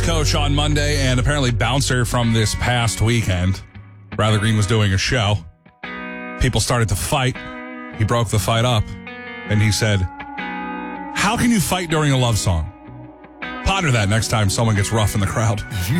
Coach on Monday, and apparently bouncer from this past weekend. Riley Green was doing a show. People started to fight. He broke the fight up, and he said, "How can you fight during a love song?" Ponder that next time someone gets rough in the crowd. You